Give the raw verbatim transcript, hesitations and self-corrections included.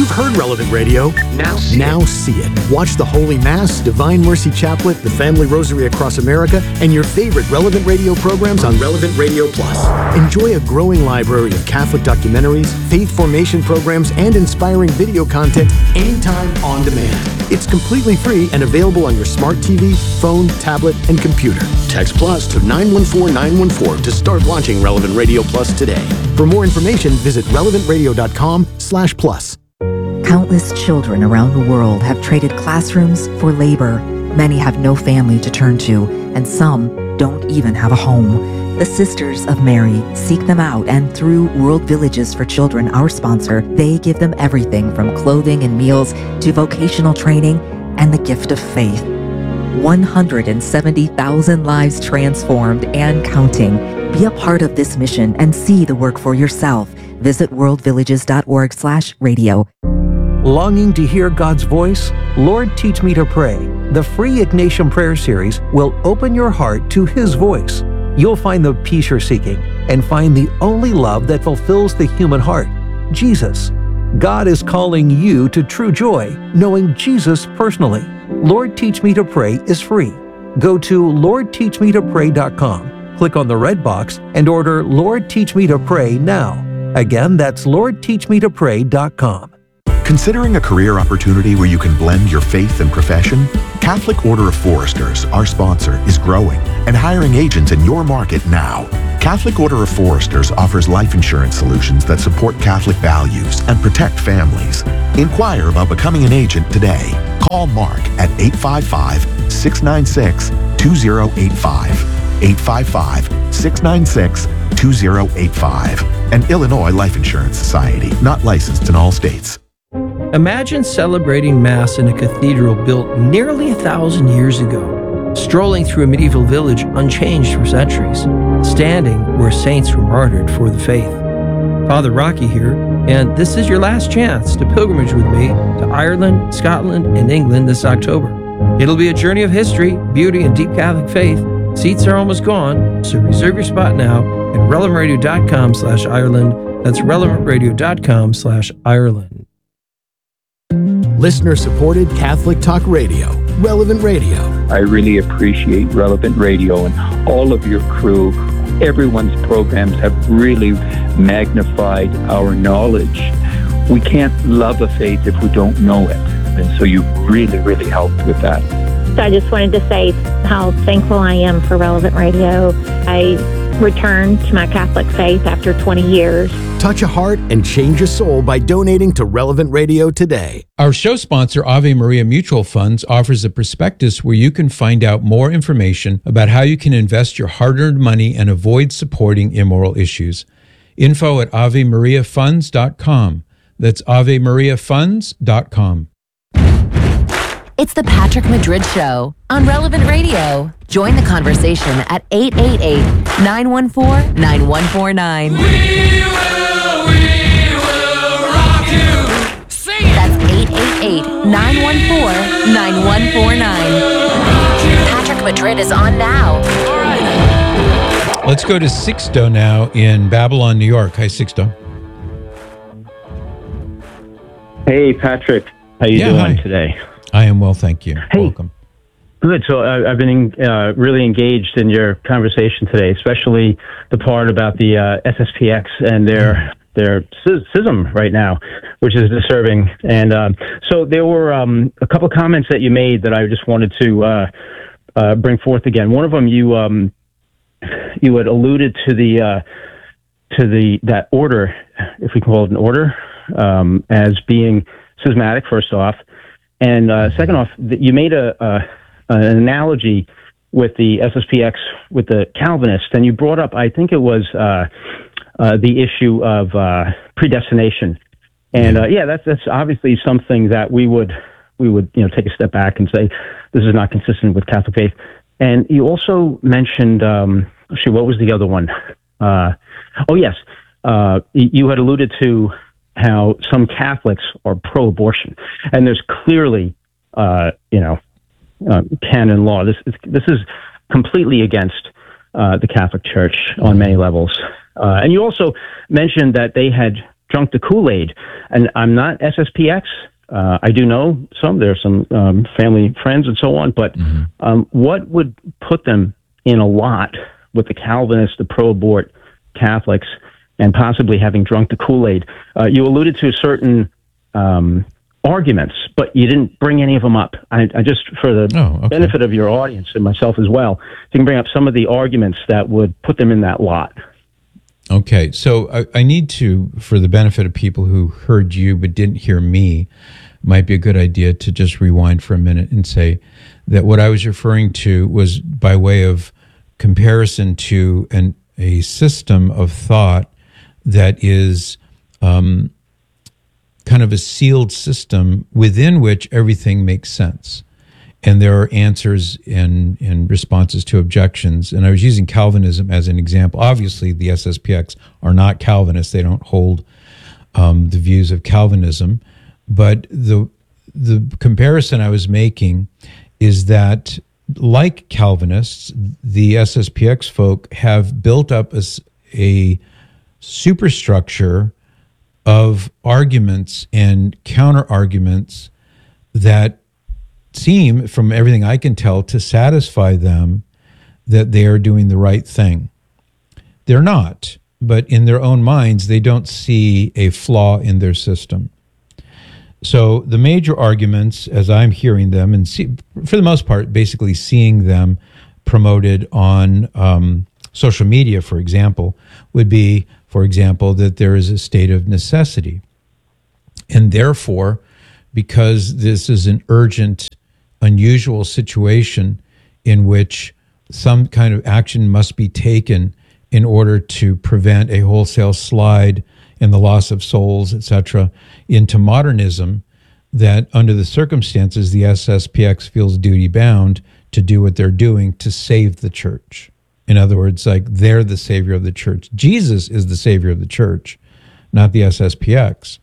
You've heard Relevant Radio. Now see now it. see it. Watch the Holy Mass, Divine Mercy Chaplet, the Family Rosary Across America, and your favorite Relevant Radio programs on Relevant Radio Plus. Enjoy a growing library of Catholic documentaries, faith formation programs, and inspiring video content anytime on demand. It's completely free and available on your smart T V, phone, tablet, and computer. Text Plus to nine one four nine one four to start watching Relevant Radio Plus today. For more information, visit relevant radio dot com slash plus. Countless children around the world have traded classrooms for labor. Many have no family to turn to, and some don't even have a home. The Sisters of Mary seek them out, and through World Villages for Children, our sponsor, they give them everything from clothing and meals to vocational training and the gift of faith. one hundred seventy thousand lives transformed and counting. Be a part of this mission and see the work for yourself. Visit worldvillages.org slash radio. Longing to hear God's voice? Lord, Teach Me to Pray. The free Ignatian Prayer Series will open your heart to His voice. You'll find the peace you're seeking and find the only love that fulfills the human heart, Jesus. God is calling you to true joy, knowing Jesus personally. Lord, Teach Me to Pray is free. Go to lord teach me to pray dot com, click on the red box, and order Lord, Teach Me to Pray now. Again, that's lord teach me to pray dot com. Considering a career opportunity where you can blend your faith and profession? Catholic Order of Foresters, our sponsor, is growing and hiring agents in your market now. Catholic Order of Foresters offers life insurance solutions that support Catholic values and protect families. Inquire about becoming an agent today. Call Mark at eight five five, six nine six, two zero eight five. eight five five, six nine six, two zero eight five. An Illinois Life Insurance Society, not licensed in all states. Imagine celebrating Mass in a cathedral built nearly a thousand years ago, strolling through a medieval village unchanged for centuries, standing where saints were martyred for the faith. Father Rocky here, and this is your last chance to pilgrimage with me to Ireland, Scotland, and England this October. It'll be a journey of history, beauty, and deep Catholic faith. Seats are almost gone, so reserve your spot now at relevant radio dot com slash Ireland. That's relevant radio dot com slash Ireland. Listener-supported Catholic Talk Radio, Relevant Radio. I really appreciate Relevant Radio and all of your crew. Everyone's programs have really magnified our knowledge. We can't love a faith if we don't know it. And so you really, really helped with that. So I just wanted to say how thankful I am for Relevant Radio. I returned to my Catholic faith after twenty years. Touch a heart and change a soul by donating to Relevant Radio today. Our show sponsor, Ave Maria Mutual Funds, offers a prospectus where you can find out more information about how you can invest your hard-earned money and avoid supporting immoral issues. Info at ave maria funds dot com. That's ave maria funds dot com. It's the Patrick Madrid Show on Relevant Radio. Join the conversation at eight eight eight, nine one four, nine one four nine. We will, we will rock you. Sing it. That's eight eight eight, nine one four, nine one four nine. Patrick Madrid is on now. All right. Let's go to Sixto now in Babylon, New York. Hi, Sixto. Hey, Patrick. How you yeah, doing hi. today? I am well, thank you. Hey, welcome. Good. So I, I've been uh, really engaged in your conversation today, especially the part about the uh, S S P X and their their schism right now, which is disturbing. And um, so there were um, a couple of comments that you made that I just wanted to uh, uh, bring forth again. One of them, you um, you had alluded to the uh, to the that order, if we can call it an order, um, as being schismatic. First off. And uh, second off, you made a, a an analogy with the S S P X with the Calvinists, and you brought up, I think it was uh, uh, the issue of uh, predestination. And uh, yeah, that's that's obviously something that we would we would you know take a step back and say this is not consistent with Catholic faith. And you also mentioned, um, actually, what was the other one? Uh, oh yes, uh, you had alluded to how some Catholics are pro-abortion, and there's clearly, uh, you know, uh, canon law. This is this is completely against uh, the Catholic Church on many levels. Uh, and you also mentioned that they had drunk the Kool-Aid. And I'm not S S P X. Uh, I do know some. There are some um, family friends and so on. But mm-hmm. um, what would put them in a lot with the Calvinists, the pro-abort Catholics, and possibly having drunk the Kool-Aid? Uh, you alluded to certain um, arguments, but you didn't bring any of them up. I, I just, for the oh, okay. benefit of your audience and myself as well, you can bring up some of the arguments that would put them in that lot. Okay, so I, I need to, for the benefit of people who heard you but didn't hear me, might be a good idea to just rewind for a minute and say that what I was referring to was by way of comparison to an a system of thought that is um, kind of a sealed system within which everything makes sense. And there are answers and, and responses to objections. And I was using Calvinism as an example. Obviously, the S S P X are not Calvinists. They don't hold um, the views of Calvinism. But the the comparison I was making is that, like Calvinists, the S S P X folk have built up a, a superstructure of arguments and counter-arguments that seem, from everything I can tell, to satisfy them that they are doing the right thing. They're not, but in their own minds, they don't see a flaw in their system. So the major arguments, as I'm hearing them, and see, for the most part, basically seeing them promoted on um, social media, for example, would be, for example, that there is a state of necessity. And therefore, because this is an urgent, unusual situation in which some kind of action must be taken in order to prevent a wholesale slide in the loss of souls, et cetera, into modernism, that under the circumstances, the S S P X feels duty-bound to do what they're doing to save the church. In other words, like, they're the savior of the church. Jesus is the savior of the church, not the S S P X.